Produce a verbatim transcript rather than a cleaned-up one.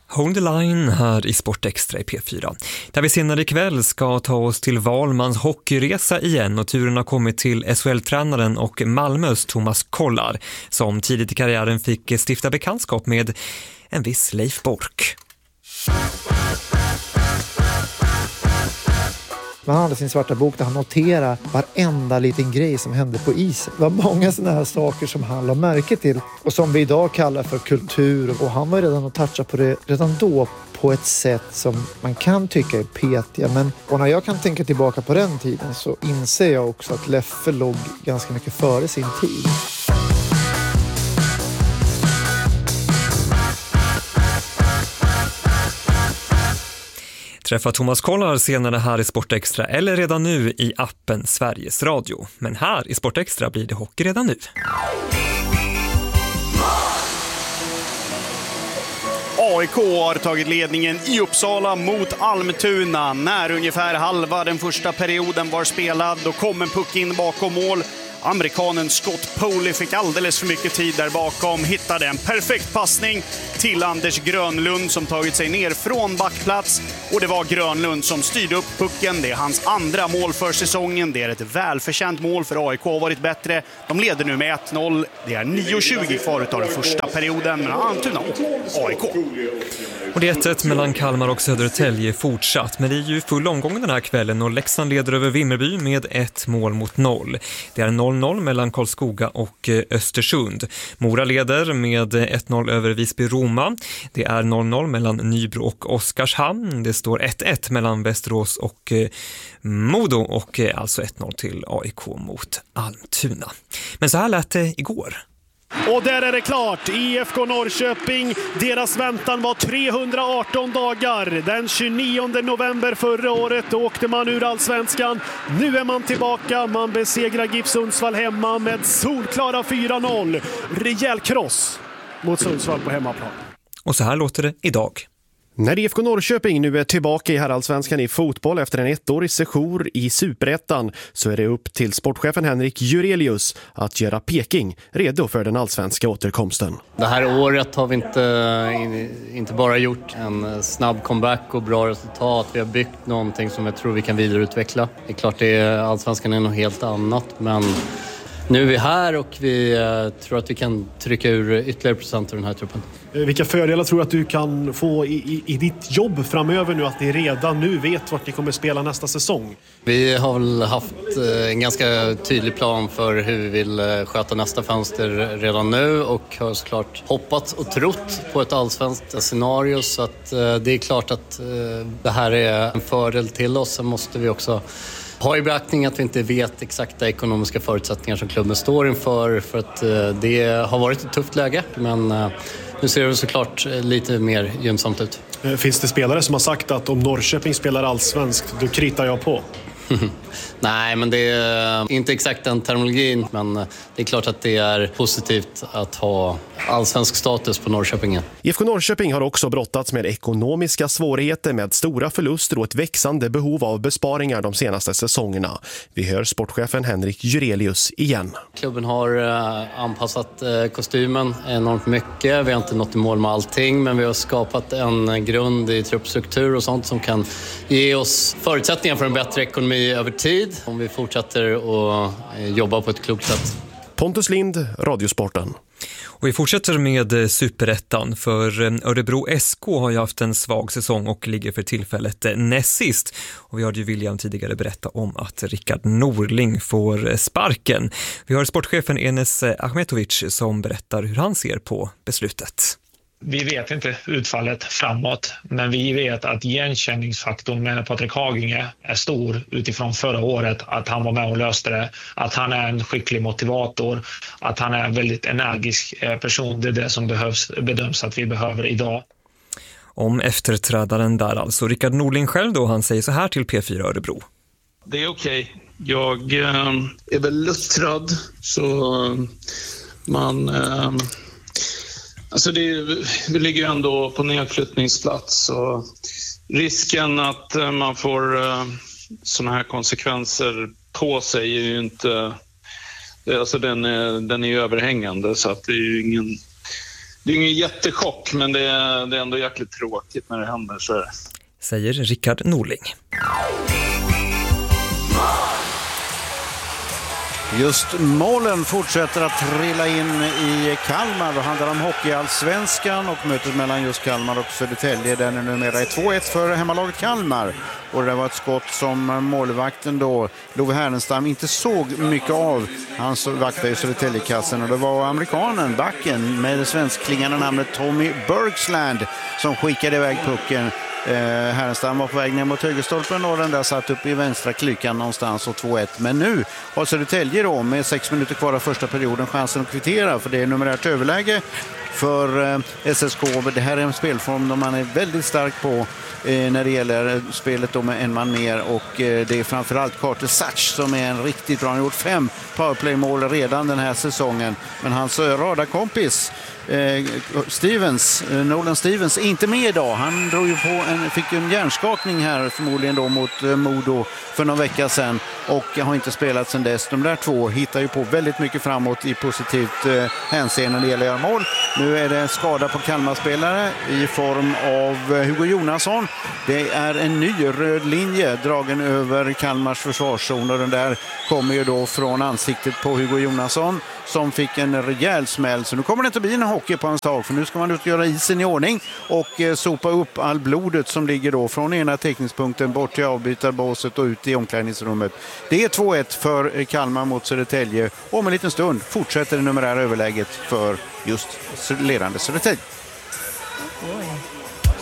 Hold the line här i Sportextra i P fyra. Där vi senare ikväll ska ta oss till Valmans hockeyresa igen och turen har kommit till S H L-tränaren och Malmös Thomas Kollar som tidigt i karriären fick stifta bekantskap med en viss Leif Bork. Han hade sin svarta bok där han noterade varenda liten grej som hände på isen. Det var många sådana här saker som han la märke till och som vi idag kallar för kultur. Och han var redan att toucha på det redan då på ett sätt som man kan tycka är petiga. Men och när jag kan tänka tillbaka på den tiden så inser jag också att Leffe låg ganska mycket före sin tid. Träffa Thomas Kollar senare här i Sportextra eller redan nu i appen Sveriges Radio. Men här i Sportextra blir det hockey redan nu. A I K har tagit ledningen i Uppsala mot Almtuna. När ungefär halva den första perioden var spelad, då kom en puck in bakom mål. Amerikanen Scott Poley fick alldeles för mycket tid där bakom, hittade en perfekt passning till Anders Grönlund som tagit sig ner från backplats. Och det var Grönlund som styrde upp pucken. Det är hans andra mål för säsongen. Det är ett välförtjänt mål för A I K har varit bättre. De leder nu med ett noll. Det är nio tjugo kvar av den första perioden mellan Almtuna och A I K. Och det är ett ett mellan Kalmar och Södertälje fortsatt. Men det är ju full omgång den här kvällen och Leksand leder över Vimmerby med ett mål mot noll. Det är noll noll mellan Karlskoga och Östersund. Mora leder med ett noll över Visby-Roma. Det är noll noll mellan Nybro och Oskarshamn. Det står ett ett mellan Västerås och Modo och alltså ett noll till A I K mot Almtuna. Men så här lät det igår. Och där är det klart. I F K Norrköping, deras väntan var trehundraarton dagar. Den tjugonionde november förra året då åkte man ur Allsvenskan. Nu är man tillbaka. Man besegrar GIF Sundsvall hemma med solklara fyra noll. Rejäl kross mot Sundsvall på hemmaplan. Och så här låter det idag. När I F K Norrköping nu är tillbaka i herrallsvenskan i fotboll efter en ettårig sejour i Superettan så är det upp till sportchefen Henrik Jurelius att göra Peking redo för den allsvenska återkomsten. Det här året har vi inte, inte bara gjort en snabb comeback och bra resultat. Vi har byggt någonting som jag tror vi kan vidareutveckla. Det är klart det är allsvenskan är något helt annat, men nu är vi här och vi tror att vi kan trycka ur ytterligare procent av den här truppen. Vilka fördelar tror du att du kan få i, i, i ditt jobb framöver nu att ni redan nu vet vart ni kommer spela nästa säsong? Vi har väl haft en ganska tydlig plan för hur vi vill sköta nästa fönster redan nu och har såklart hoppats och trott på ett allsvenskt scenario, så att det är klart att det här är en fördel till oss. Så måste vi också ha i beaktning att vi inte vet exakta ekonomiska förutsättningar som klubben står inför, för att det har varit ett tufft läge, men nu ser det såklart lite mer gynnsamt ut. Finns det spelare som har sagt att om Norrköping spelar allsvenskt, då kritar jag på? Nej, men det är inte exakt den terminologin, men det är klart att det är positivt att ha allsvensk status på Norrköpingen. I F K Norrköping har också brottats med ekonomiska svårigheter med stora förluster och ett växande behov av besparingar de senaste säsongerna. Vi hör sportchefen Henrik Jurelius igen. Klubben har anpassat kostymen enormt mycket. Vi har inte nått i mål med allting, men vi har skapat en grund i truppstruktur och sånt som kan ge oss förutsättningar för en bättre ekonomi över tid om vi fortsätter att jobba på ett klokt sätt. Pontus Lind, Radiosporten. Och vi fortsätter med Superettan, för Örebro S K har ju haft en svag säsong och ligger för tillfället näst sist. Och vi hörde ju William tidigare berätta om att Rickard Norling får sparken. Vi har sportchefen Enes Ahmetovic som berättar hur han ser på beslutet. Vi vet inte utfallet framåt, men vi vet att igenkänningsfaktorn med Patrik Haginge är stor utifrån förra året, att han var med och löste det, att han är en skicklig motivator, att han är en väldigt energisk person. Det är det som behövs, bedöms att vi behöver idag. Om efterträdaren där alltså, Rickard Norling själv då, han säger så här till P fyra Örebro. Det är okej. Jag äh, är väl luttrad, så man... Äh, Alltså det, vi ligger ju ändå på nedflyttningsplats, och risken att man får såna här konsekvenser på sig är ju inte, alltså den är, den är ju överhängande, så att det är ju ingen, det är ingen jättechock, men det är, det är ändå jäkligt tråkigt när det händer, så är det. Säger Rickard Norling. Just målen fortsätter att trilla in i Kalmar. Det handlar om hockeyallsvenskan och mötet mellan just Kalmar och Södertälje. Den är numera två ett för hemmalaget Kalmar. Och det var ett skott som målvakten då, Love Härenstam, inte såg mycket av. Han vaktade i Södertäljekassen, och det var amerikanen, backen med det svenskklingande namnet Tommy Bergsland, som skickade iväg pucken. Eh, Härenstam var på väg ner mot högerstolpen, och den där satt upp i vänstra klykan någonstans, och två ett. Men nu har Södertälje då med sex minuter kvar av första perioden chansen att kvittera, för det är numerärt överläge för eh, S S K. Det här är en spelform som man är väldigt stark på eh, när det gäller spelet då med en man mer, och eh, det är framförallt Carter Satch som är en riktigt bra. Han har gjort fem powerplay-mål redan den här säsongen, men hans radarkompis Eh, Stevens, eh, Nolan Stevens är inte med idag. Han drog ju på en, fick ju en hjärnskakning här förmodligen då mot eh, Modo för någon vecka sedan, och har inte spelat sedan dess. De där två hittar ju på väldigt mycket framåt i positivt eh, hänseende när det gäller att göra mål. Nu är det skada på Kalmar-spelare i form av eh, Hugo Jonasson. Det är en ny röd linje dragen över Kalmars försvarszon, och den där kommer ju då från ansiktet på Hugo Jonasson, som fick en rejäl smäll. Så nu kommer det inte bli en hockey på hans tag, för nu ska man ut och göra isen i ordning och eh, sopa upp all blodet som ligger då från ena teckningspunkten bort till avbytarbåset och ut i omklädningsrummet. Det är två ett för Kalmar mot Södertälje, och om en liten stund fortsätter det numerära överläget för just ledande Södertälje.